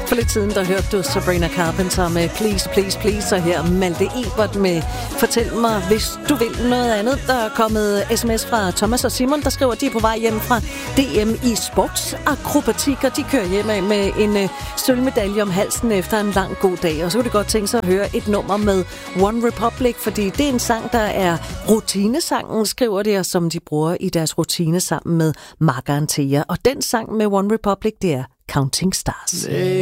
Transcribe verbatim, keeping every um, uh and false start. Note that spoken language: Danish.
For lidt siden, der hørte du Sabrina Carpenter med Please, Please, Please, og her Malte Ebert med Fortæl mig, hvis du vil noget andet. Der er kommet sms fra Thomas og Simon, der skriver, at de er på vej hjem fra D M i sportsakrobatik, og de kører hjem af med en øh, sølvmedalje om halsen efter en lang god dag. Og så kunne de godt tænke sig at høre et nummer med One Republic, fordi det er en sang, der er rutinesangen, skriver de, og som de bruger i deres rutine sammen med Mark og Antea. Og den sang med One Republic, det er Counting Stars.